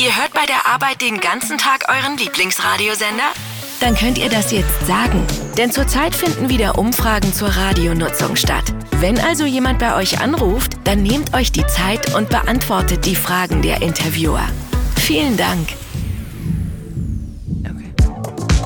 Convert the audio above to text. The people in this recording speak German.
Ihr hört bei der Arbeit den ganzen Tag euren Lieblingsradiosender? Dann könnt ihr das jetzt sagen. Denn zurzeit finden wieder Umfragen zur Radionutzung statt. Wenn also jemand bei euch anruft, dann nehmt euch die Zeit und beantwortet die Fragen der Interviewer. Vielen Dank.